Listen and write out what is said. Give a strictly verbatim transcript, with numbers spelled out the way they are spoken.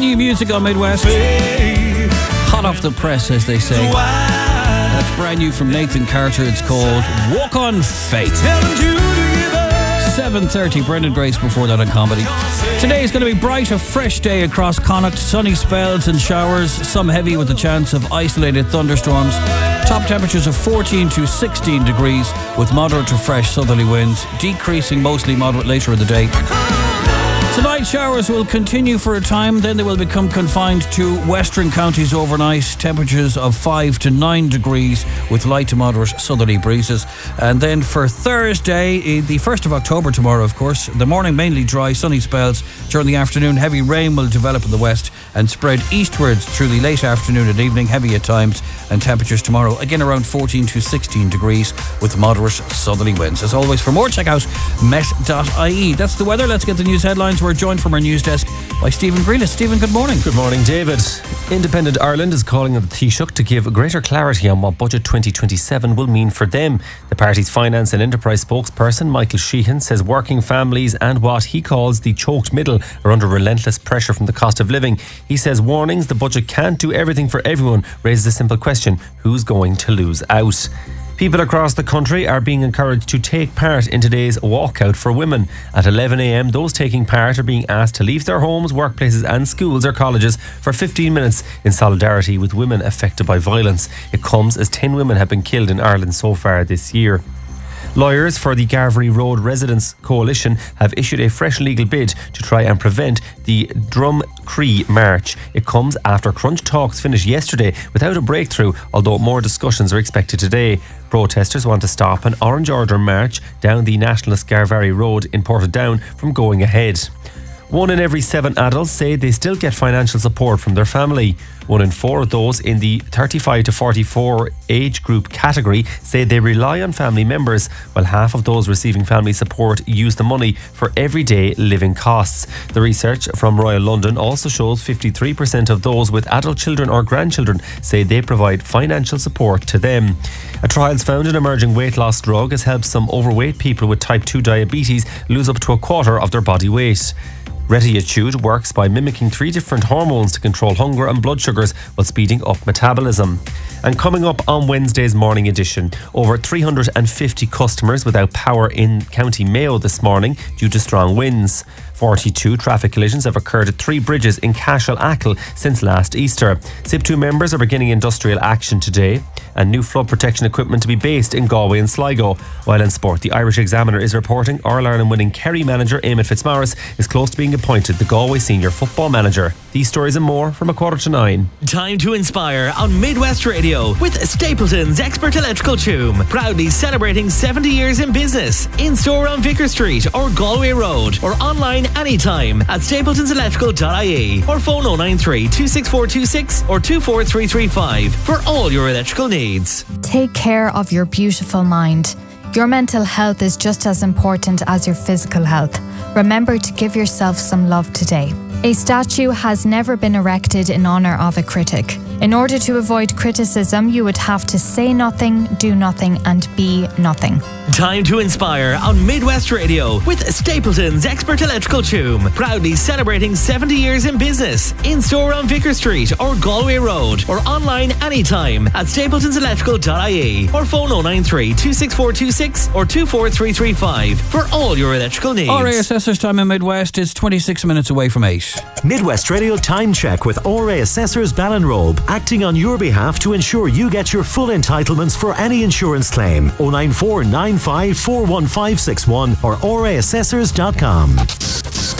new music on Midwest. Hot off the press, as they say. That's brand new from Nathan Carter. It's called Walk on Faith. seven thirty, Brendan Grace before that on Comedy. Today is going to be bright, a fresh day across Connacht. Sunny spells and showers, some heavy with a chance of isolated thunderstorms. Top temperatures of fourteen to sixteen degrees with moderate to fresh southerly winds, decreasing mostly moderate later in the day. Tonight, showers will continue for a time, then they will become confined to western counties overnight. Temperatures of five to nine degrees with light to moderate southerly breezes. And then for Thursday, the first of October tomorrow, of course, the morning mainly dry, sunny spells. During the afternoon, heavy rain will develop in the west and spread eastwards through the late afternoon and evening, heavy at times. And temperatures tomorrow, again around fourteen to sixteen degrees with moderate southerly winds. As always, for more, check out met dot I E. That's the weather. Let's get the news headlines. We're joined from our news desk by Stephen Grealish. Stephen, good morning. Good morning, David. Independent Ireland is calling on the Taoiseach to give greater clarity on what Budget twenty twenty-seven will mean for them. The party's finance and enterprise spokesperson, Michael Sheehan, says working families and what he calls the choked middle are under relentless pressure from the cost of living. He says warnings the budget can't do everything for everyone raises a simple question: who's going to lose out? People across the country are being encouraged to take part in today's walkout for women. At eleven a m, those taking part are being asked to leave their homes, workplaces and schools or colleges for fifteen minutes in solidarity with women affected by violence. It comes as ten women have been killed in Ireland so far this year. Lawyers for the Garvery Road Residents Coalition have issued a fresh legal bid to try and prevent the Drumcree March. It comes after crunch talks finished yesterday without a breakthrough, although more discussions are expected today. Protesters want to stop an Orange Order march down the Nationalist Garvery Road in Portadown from going ahead. One in every seven adults say they still get financial support from their family. One in four of those in the thirty-five to forty-four age group category say they rely on family members, while half of those receiving family support use the money for everyday living costs. The research from Royal London also shows fifty-three percent of those with adult children or grandchildren say they provide financial support to them. A trial's found an emerging weight loss drug has helped some overweight people with type two diabetes lose up to a quarter of their body weight. Retiatude works by mimicking three different hormones to control hunger and blood sugars while speeding up metabolism. And coming up on Wednesday's morning edition, over three hundred fifty customers without power in County Mayo this morning due to strong winds. forty-two traffic collisions have occurred at three bridges in Cashel Achill since last Easter. S I P two members are beginning industrial action today, and new flood protection equipment to be based in Galway and Sligo. While in sport, the Irish Examiner is reporting All-Ireland winning Kerry manager Eamon Fitzmaurice is close to being appointed the Galway senior football manager. These stories and more from a quarter to nine. Time to inspire on Midwest Radio with Stapleton's Expert Electrical Tomb. Proudly celebrating seventy years in business. In store on Vicar Street or Galway Road, or online anytime at stapletons electrical dot I E, or phone oh nine three, two six four two six or two four three three five for all your electrical needs. Take care of your beautiful mind. Your mental health is just as important as your physical health. Remember to give yourself some love today. A statue has never been erected in honour of a critic. In order to avoid criticism, you would have to say nothing, do nothing, and be nothing. Time to inspire on Midwest Radio with Stapleton's Expert Electrical Tomb. Proudly celebrating seventy years in business. In store on Vicar Street or Galway Road, or online anytime at stapletons electrical dot I E, or phone oh nine three, two six four two six or two four three three five for all your electrical needs. R A Assessor's time in Midwest is twenty-six minutes away from eight. Midwest Radio Time Check with R A Assessors Ballinrobe, acting on your behalf to ensure you get your full entitlements for any insurance claim. oh nine four nine five four one five six one or r a assessors dot com.